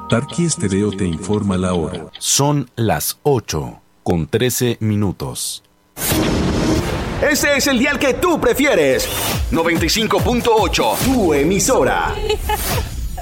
Tarqui Estéreo te informa la hora. Son las 8:13. Ese es el dial que tú prefieres. 95.8, tu emisora.